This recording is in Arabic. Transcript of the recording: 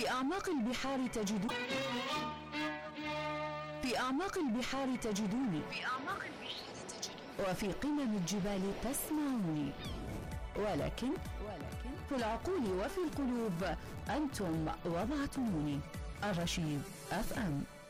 في أعماق البحار تجدوني. في أعماق البحار تجدوني. وفي قمم الجبال تسمعوني. ولكن في العقول وفي القلوب أنتم وضعتموني. الرشيد FM.